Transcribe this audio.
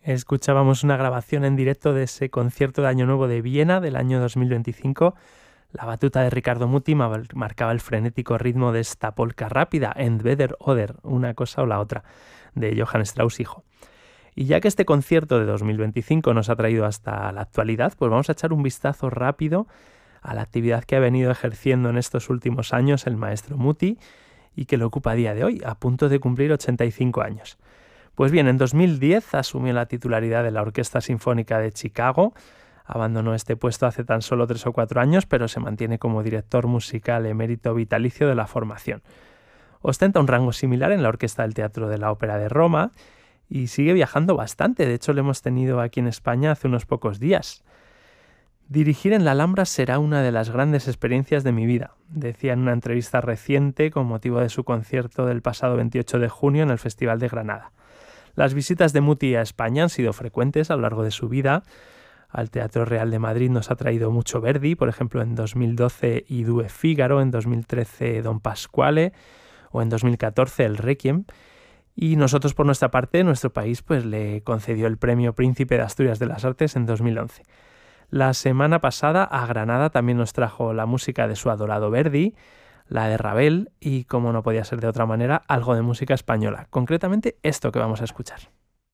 Escuchábamos una grabación en directo de ese concierto de Año Nuevo de Viena del año 2025. La batuta de Riccardo Muti marcaba el frenético ritmo de esta polka rápida, Entweder oder, una cosa o la otra, de Johann Strauss hijo. Y ya que este concierto de 2025 nos ha traído hasta la actualidad, pues vamos a echar un vistazo rápido a la actividad que ha venido ejerciendo en estos últimos años el maestro Muti y que lo ocupa a día de hoy, a punto de cumplir 85 años. Pues bien, en 2010 asumió la titularidad de la Orquesta Sinfónica de Chicago. Abandonó este puesto hace tan solo 3 o 4 años, pero se mantiene como director musical emérito vitalicio de la formación. Ostenta un rango similar en la Orquesta del Teatro de la Ópera de Roma y sigue viajando bastante. De hecho, lo hemos tenido aquí en España hace unos pocos días. Dirigir en la Alhambra será una de las grandes experiencias de mi vida, decía en una entrevista reciente con motivo de su concierto del pasado 28 de junio en el Festival de Granada. Las visitas de Muti a España han sido frecuentes a lo largo de su vida. Al Teatro Real de Madrid nos ha traído mucho Verdi, por ejemplo en 2012 I Due Figaro, en 2013 Don Pasquale o en 2014 el Requiem. Y nosotros por nuestra parte, nuestro país pues le concedió el Premio Príncipe de Asturias de las Artes en 2011. La semana pasada a Granada también nos trajo la música de su adorado Verdi, la de Ravel y, como no podía ser de otra manera, algo de música española, concretamente esto que vamos a escuchar.